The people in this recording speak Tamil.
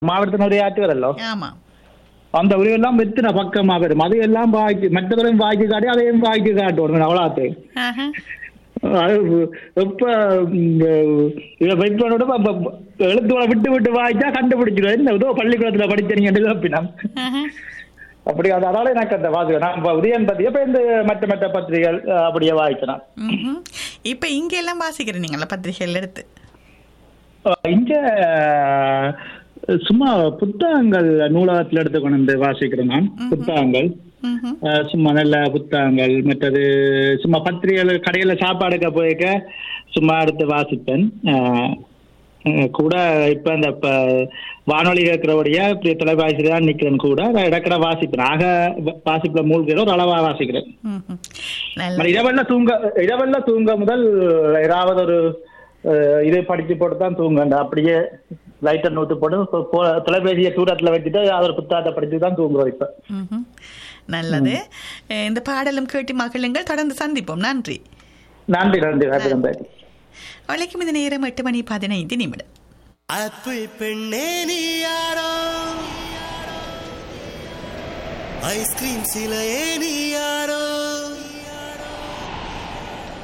மாவட்டத்தின் உரையாற்றி வரല്ലോ. ஆமா. அந்த உரையெல்லாம் வெத்தின பக்கமா வரும். அதையெல்லாம் வாய்க்கு மற்றவரையும் வாய்க்கு காட்டி அதையும் வாய்க்கு காட்டுவோம் அவ்வளோத்து. அது எப்ப வைப்பனோட எழுத்துக்களை விட்டு விட்டு வாய்ச்சா கண்டுபிடிச்சிடுவேன். என்ன ஏதோ பள்ளிக்கூடத்துல படிச்சீங்க அப்படின்னா அப்படி அதனால எனக்கு அந்த வாசிக்கிறேன். நான் உதயன் பத்தி இப்ப இந்த மற்ற மற்ற பத்திரிகைகள் அப்படியே வாய்க்கிறேன். இப்ப இங்க எல்லாம் வாசிக்கிறேன் நீங்களா பத்திரிகைகள் எடுத்து? இங்க சும்மா புத்தகங்கள் நூலகத்தில் எடுத்து கொண்டு வந்து வாசிக்கிறேன் நான். புத்தகங்கள் சும்மா நல்ல புத்தகங்கள், மற்றது சும்மா பத்திரிகைகள் கடையில சாப்பாடுக்க போயிருக்க சும்மா எடுத்து வாசிப்பேன். கூட இப்ப இந்த வானொலி கேட்கிறபடிய இப்படி தொலைபேசி தான் நிக்கிறேன். கூட இடக்கட வாசிப்பேன். ஆக வாசிப்புல மூழ்கிற ஒரு அளவா வாசிக்கிறேன். இரவெல்ல தூங்க முதல் ஏதாவது ஒரு இதை படிச்சு போட்டு தான் தூங்க. அப்படியே லைட்டர் நூத்து போட்டு தொலைபேசியை தூரத்துல வச்சுட்டு அவர் புத்தகத்தை படிச்சு தான் தூங்குறோம் இப்ப. நல்லது. இந்த பாடலும் கேட்டு மகிழுங்கள். தொடர்ந்து சந்திப்போம். நன்றி. நன்றி நன்றி நன்றி. வழக்கம் இந்த நேரம் 8:15. ஆப்பிள் பெண்ணே நீ யாரோ, ஐஸ்கிரீம் சிலையே நீ யாரோ,